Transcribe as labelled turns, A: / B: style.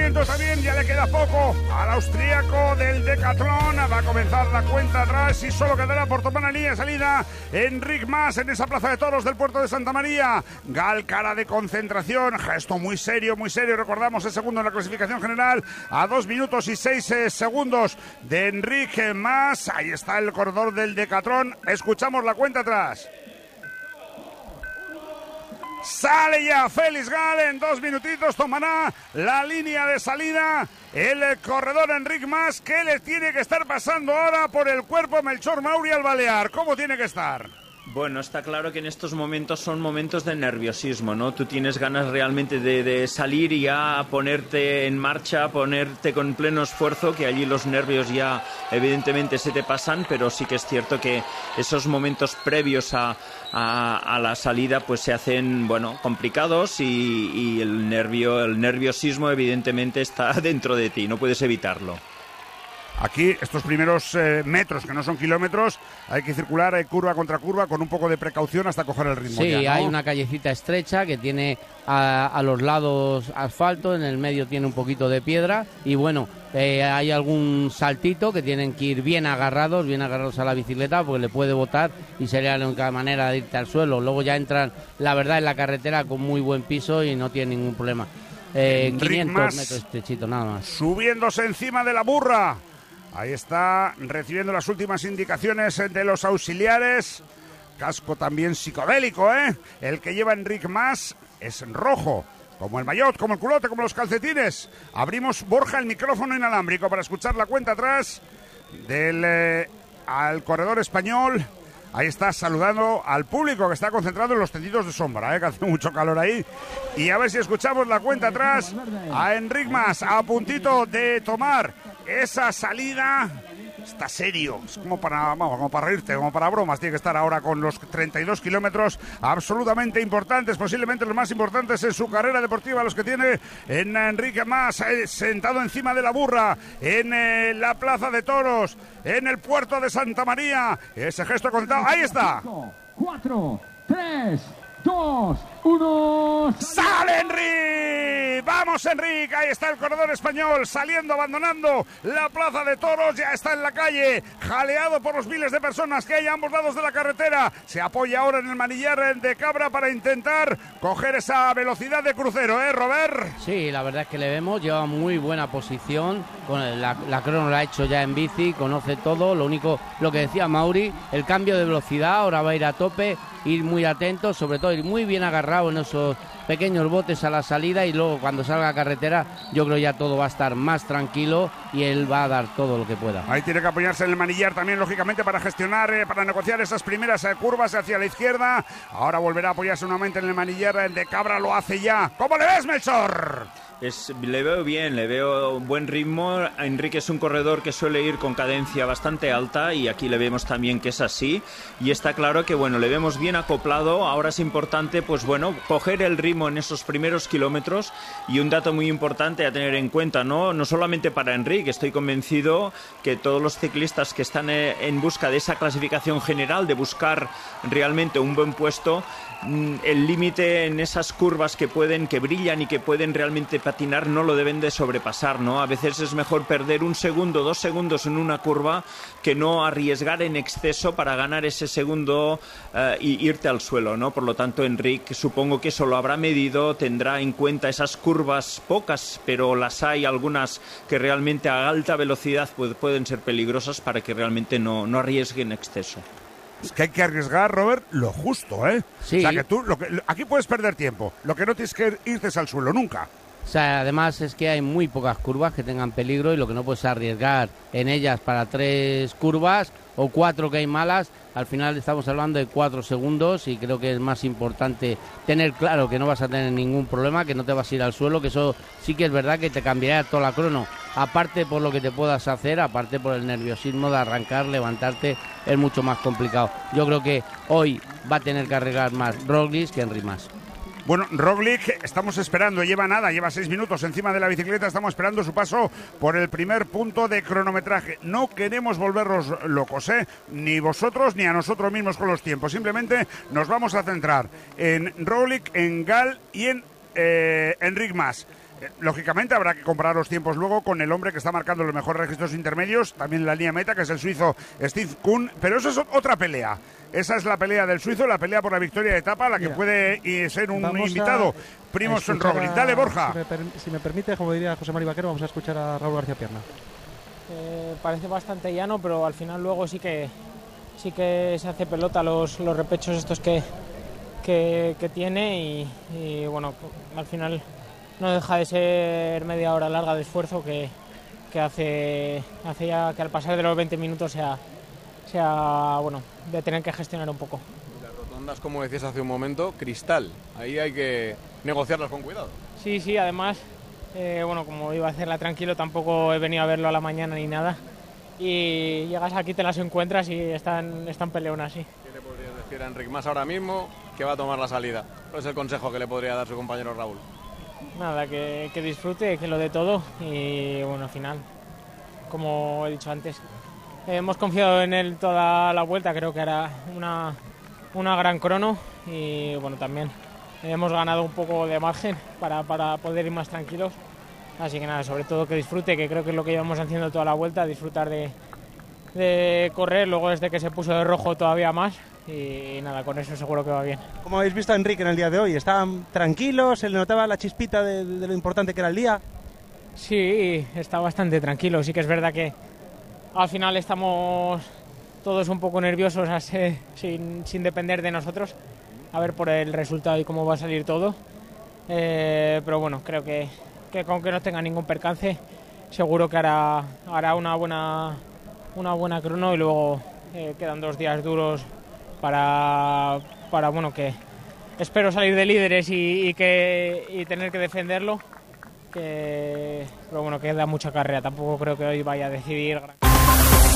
A: calentamiento también, ya le queda poco al austríaco del decatlón. Va a comenzar la cuenta atrás y solo quedará por tomar la línea de salida Enric Mas en esa plaza de toros del puerto de Santa María. Gal, cara de concentración, gesto muy serio, recordamos el segundo en la clasificación general, a 2 minutos y 6 segundos de Enric Mas. Ahí está el corredor del decatlón, escuchamos la cuenta atrás. Sale ya Félix Gal, en 2 minutitos tomará la línea de salida el corredor Enric Mas. ¿Qué le tiene que estar pasando ahora por el cuerpo Melchor Mauri al balear? ¿Cómo tiene que estar?
B: Bueno, está claro que en estos momentos son momentos de nerviosismo, ¿no? Tú tienes ganas realmente de salir y ya ponerte en marcha, ponerte con pleno esfuerzo, que allí los nervios ya evidentemente se te pasan, pero sí que es cierto que esos momentos previos a la salida pues se hacen, bueno, complicados y el nerviosismo evidentemente está dentro de ti, no puedes evitarlo.
A: Aquí, estos primeros metros, que no son kilómetros, hay que circular, hay curva contra curva, con un poco de precaución hasta coger el ritmo.
C: Sí,
A: ya, ¿no?
C: Hay una callecita estrecha que tiene a los lados asfalto, en el medio tiene un poquito de piedra y bueno, hay algún saltito que tienen que ir bien agarrados a la bicicleta porque le puede botar y sería la única manera de irte al suelo. Luego ya entran, la verdad, en la carretera con muy buen piso y no tiene ningún problema. 500 metros estrechito, nada más. Subiéndose encima de la burra.
A: Ahí está, recibiendo las últimas indicaciones de los auxiliares. Casco también psicodélico, ¿eh? El que lleva Enric Mas es rojo, como el maillot, como el culote, como los calcetines. Abrimos, Borja, el micrófono inalámbrico para escuchar la cuenta atrás al corredor español. Ahí está saludando al público que está concentrado en los tendidos de sombra, que hace mucho calor ahí. Y a ver si escuchamos la cuenta atrás a Enric Mas, a puntito de tomar esa salida. Está serio, es como para reírte, como para bromas. Tiene que estar ahora con los 32 kilómetros absolutamente importantes, posiblemente los más importantes en su carrera deportiva, los que tiene en Enric Mas, sentado encima de la burra en la plaza de toros, en el puerto de Santa María. Ese gesto contado, ahí está.
D: 4, 3, 2, 1...
A: ¡Sale Enric! ¡Vamos Enric! Ahí está el corredor español saliendo, abandonando la plaza de toros. Ya está en la calle, jaleado por los miles de personas que hay a ambos lados de la carretera. Se apoya ahora en el manillar de Cabra para intentar coger esa velocidad de crucero, ¿eh, Robert?
C: Sí, la verdad es que le vemos, lleva muy buena posición. Con la crono la ha hecho ya en bici, conoce todo. Lo único, lo que decía Mauri, el cambio de velocidad, ahora va a ir a tope, ir muy atento, sobre todo ir muy bien agarrado en esos pequeños botes a la salida, y luego cuando salga a carretera yo creo ya todo va a estar más tranquilo y él va a dar todo lo que pueda.
A: Ahí tiene que apoyarse en el manillar también, lógicamente, para gestionar, para negociar esas primeras curvas hacia la izquierda. Ahora volverá a apoyarse nuevamente en el manillar de Cabra, lo hace ya. ¿Cómo le ves, Melchor?
B: Le veo bien, le veo buen ritmo. Enrique es un corredor que suele ir con cadencia bastante alta y aquí le vemos también que es así, y está claro que bueno, le vemos bien acoplado. Ahora es importante pues bueno, coger el ritmo en esos primeros kilómetros, y un dato muy importante a tener en cuenta, no solamente para Enrique, estoy convencido que todos los ciclistas que están en busca de esa clasificación general, de buscar realmente un buen puesto, el límite en esas curvas que brillan y que pueden realmente patinar, no lo deben de sobrepasar, ¿no? A veces es mejor perder 1 segundo, 2 segundos en una curva que no arriesgar en exceso para ganar ese segundo y irte al suelo, ¿no? Por lo tanto, Enric, supongo que eso lo habrá medido, tendrá en cuenta esas curvas, pocas, pero las hay algunas que realmente a alta velocidad pueden ser peligrosas, para que realmente no arriesgue en exceso.
A: Es que hay que arriesgar, Robert, lo justo, ¿eh?
C: Sí.
A: O sea, que tú aquí puedes perder tiempo. Lo que no tienes que irte es al suelo, nunca.
C: O sea, además es que hay muy pocas curvas que tengan peligro, y lo que no puedes arriesgar en ellas para 3 curvas o 4 que hay malas. Al final estamos hablando de 4 segundos, y creo que es más importante tener claro que no vas a tener ningún problema, que no te vas a ir al suelo, que eso sí que es verdad que te cambiaría toda la crono. Aparte por lo que te puedas hacer, aparte por el nerviosismo de arrancar, levantarte, es mucho más complicado. Yo creo que hoy va a tener que arriesgar más Roglic que Enric Mas.
A: Bueno, Roglic, estamos esperando, lleva 6 minutos encima de la bicicleta, estamos esperando su paso por el primer punto de cronometraje. No queremos volvernos locos, ni vosotros ni a nosotros mismos con los tiempos, simplemente nos vamos a centrar en Roglic, en Gal y en Enric Mas. Lógicamente habrá que comparar los tiempos luego con el hombre que está marcando los mejores registros intermedios, también en la línea meta, que es el suizo Steve Kuhn, pero eso es otra pelea. Esa es la pelea del suizo, la pelea por la victoria de etapa, la que puede ser un invitado. Primož Roglič. Dale, Borja.
E: Si me permite, como diría José Mari Vaquero, vamos a escuchar a Raúl García Pierna.
F: Parece bastante llano, pero al final luego sí que se hace pelota los repechos estos que tiene y bueno, al final no deja de ser media hora larga de esfuerzo que hace ya que al pasar de los 20 minutos sea bueno, de tener que gestionar un poco.
G: Las rotondas, como decías hace un momento, cristal, ahí hay que negociarlas con cuidado.
F: Sí, además, bueno, como iba a hacerla tranquilo, tampoco he venido a verlo a la mañana ni nada, y llegas aquí, te las encuentras y están peleonas, sí.
G: ¿Qué le podrías decir a Enric Mas ahora mismo que va a tomar la salida? ¿Cuál es el consejo que le podría dar su compañero Raúl?
F: Nada, que disfrute, que lo dé todo y bueno, al final, como he dicho antes, hemos confiado en él toda la vuelta, creo que era una gran crono y bueno, también hemos ganado un poco de margen para poder ir más tranquilos, así que nada, sobre todo que disfrute, que creo que es lo que llevamos haciendo toda la vuelta, disfrutar de correr, luego desde que se puso de rojo todavía más. Y nada, con eso seguro que va bien.
E: ¿Cómo habéis visto a Enric en el día de hoy? ¿Estaban tranquilos? ¿Se le notaba la chispita de lo importante que era el día?
F: Sí, está bastante tranquilo. Sí que es verdad que al final estamos todos un poco nerviosos sin depender de nosotros, a ver por el resultado y cómo va a salir todo. Pero bueno, creo que con que no tenga ningún percance, seguro que hará una buena crono y luego quedan 2 días duros para bueno, que espero salir de líderes y tener que defenderlo, pero bueno, queda mucha carrera, tampoco creo que hoy vaya a decidir.